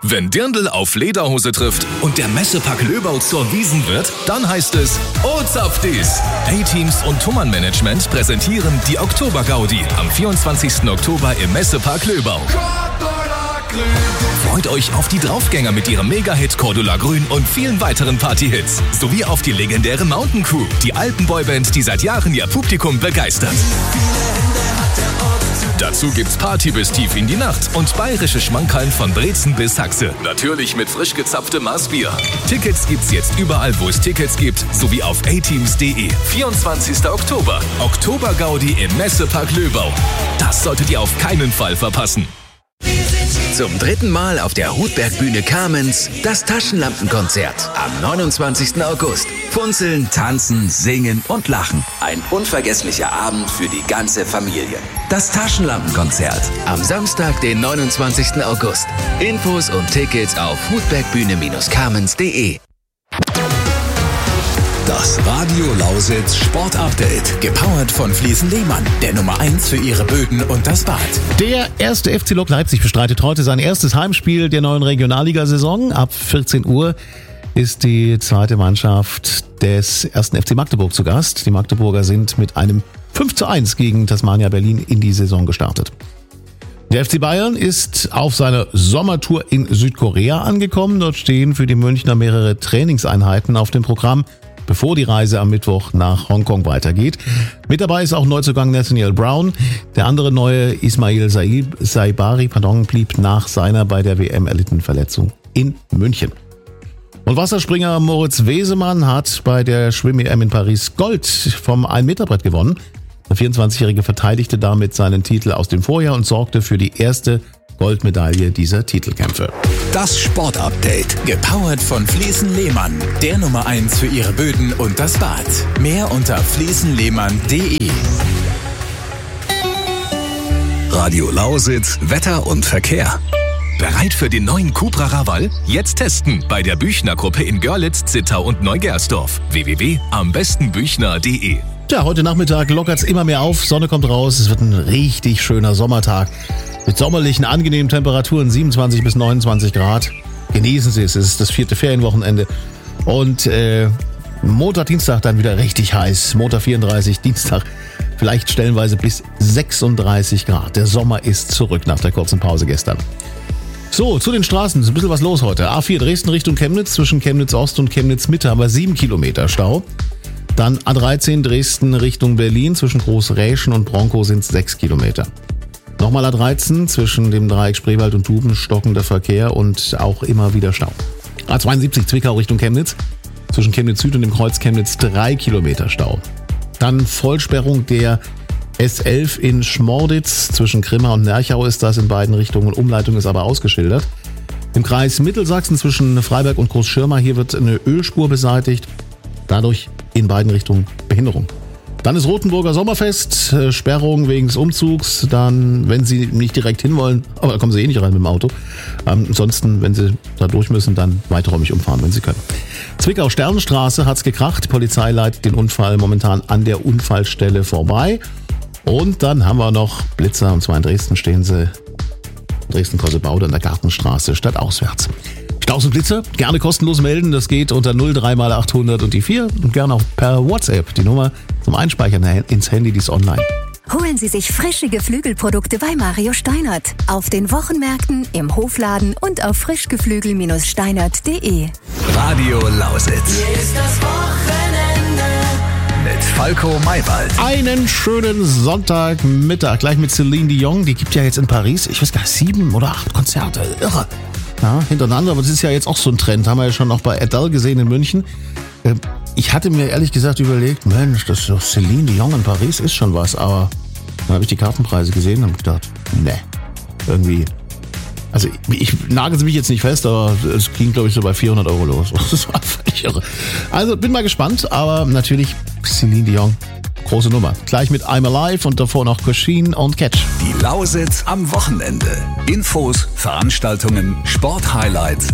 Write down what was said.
Wenn Dirndl auf Lederhose trifft und der Messepark Löbau zur Wiesn wird, dann heißt es O Zapfdies! A-Teams und Thumann Management präsentieren die Oktober-Gaudi am 24. Oktober im Messepark Löbau. Freut euch auf die Draufgänger mit ihrem Mega-Hit Cordula Grün und vielen weiteren Party-Hits. Sowie auf die legendäre Mountain Crew, die Alpenboyband, die seit Jahren ihr Publikum begeistert. Dazu gibt's Party bis tief in die Nacht und bayerische Schmankerln von Brezen bis Haxe. Natürlich mit frisch gezapftem Maßbier. Tickets gibt's jetzt überall, wo es Tickets gibt, sowie auf ateams.de. 24. Oktober. Oktober-Gaudi im Messepark Löbau. Das solltet ihr auf keinen Fall verpassen. Zum 3. Mal auf der Hutberg-Bühne Kamenz das Taschenlampenkonzert am 29. August. Funzeln, tanzen, singen und lachen. Ein unvergesslicher Abend für die ganze Familie. Das Taschenlampenkonzert am Samstag, den 29. August. Infos und Tickets auf hutbergbühne-kamenz.de. Das Radio Lausitz Sport Update, gepowert von Fliesen Lehmann, der Nummer 1 für ihre Böden und das Bad. Der erste FC Lok Leipzig bestreitet heute sein erstes Heimspiel der neuen Regionalligasaison. Ab 14 Uhr ist die zweite Mannschaft des ersten FC Magdeburg zu Gast. Die Magdeburger sind mit einem 5:1 gegen Tasmania Berlin in die Saison gestartet. Der FC Bayern ist auf seiner Sommertour in Südkorea angekommen. Dort stehen für die Münchner mehrere Trainingseinheiten auf dem Programm, bevor die Reise am Mittwoch nach Hongkong weitergeht. Mit dabei ist auch Neuzugang Nathaniel Brown. Der andere neue Ismail Saibari blieb nach seiner bei der WM erlittenen Verletzung in München. Und Wasserspringer Moritz Wesemann hat bei der Schwimm-EM in Paris Gold vom 1-Meter-Brett gewonnen. Der 24-Jährige verteidigte damit seinen Titel aus dem Vorjahr und sorgte für die erste Goldmedaille dieser Titelkämpfe. Das Sport Update, gepowert von Fliesen Lehmann, der Nummer 1 für ihre Böden und das Bad. Mehr unter fliesenlehmann.de. Radio Lausitz, Wetter und Verkehr. Bereit für den neuen Cupra Raval? Jetzt testen bei der Büchner-Gruppe in Görlitz, Zittau und Neugersdorf. www.ambestenbüchner.de. Tja, heute Nachmittag lockert's immer mehr auf, Sonne kommt raus, es wird ein richtig schöner Sommertag mit sommerlichen, angenehmen Temperaturen, 27 bis 29 Grad. Genießen Sie es, es ist das 4. Ferienwochenende und Montag, Dienstag dann wieder richtig heiß, Montag 34, Dienstag vielleicht stellenweise bis 36 Grad. Der Sommer ist zurück nach der kurzen Pause gestern. So, zu den Straßen, ist ein bisschen was los heute. A4 Dresden Richtung Chemnitz, zwischen Chemnitz Ost und Chemnitz Mitte haben wir 7 Kilometer Stau. Dann A13 Dresden Richtung Berlin, zwischen Großräschen und Bronkow sind es 6 Kilometer. Nochmal A13 zwischen dem Dreieck Spreewald und Duben, stockender Verkehr und auch immer wieder Stau. A72 Zwickau Richtung Chemnitz, zwischen Chemnitz Süd und dem Kreuz Chemnitz 3 Kilometer Stau. Dann Vollsperrung der S11 in Schmorditz, zwischen Grimma und Nerchau ist das in beiden Richtungen, Umleitung ist aber ausgeschildert. Im Kreis Mittelsachsen zwischen Freiberg und Großschirma, hier wird eine Ölspur beseitigt, dadurch in beiden Richtungen Behinderung. Dann ist Rothenburger Sommerfest, Sperrung wegen des Umzugs, dann, wenn Sie nicht direkt hinwollen, aber da kommen Sie eh nicht rein mit dem Auto. Ansonsten, wenn Sie da durch müssen, dann weiträumig umfahren, wenn Sie können. Zwickau Sternenstraße hat's gekracht, die Polizei leitet den Unfall momentan an der Unfallstelle vorbei. Und dann haben wir noch Blitzer, und zwar in Dresden stehen sie, Dresden-Kossebaude an der Gartenstraße stadtauswärts. Staus und Blitzer, gerne kostenlos melden, das geht unter 03 mal 800 und die 4 und gerne auch per WhatsApp, die Nummer zum Einspeichern ins Handy, die ist online. Holen Sie sich frische Geflügelprodukte bei Mario Steinert. Auf den Wochenmärkten, im Hofladen und auf frischgeflügel-steinert.de. Radio Lausitz. Hier ist das Wochenende. Mit Falco Maywald. Einen schönen Sonntagmittag, gleich mit Celine Dion, die gibt ja jetzt in Paris, ich weiß gar nicht, 7 oder 8 Konzerte, irre. Ja, hintereinander, aber das ist ja jetzt auch so ein Trend, haben wir ja schon auch bei Adele gesehen in München. Ich hatte mir ehrlich gesagt überlegt, Mensch, das ist doch Celine Dion in Paris, ist schon was, aber dann habe ich die Kartenpreise gesehen und habe gedacht, ne, irgendwie, also ich nagel sie mich jetzt nicht fest, aber es ging, glaube ich, so bei 400 € los. Das war völlig irre. Also bin mal gespannt, aber natürlich Celine Dion, große Nummer. Gleich mit I'm Alive und davor noch Cochine und Catch. Die Lausitz am Wochenende. Infos, Veranstaltungen, Sporthighlights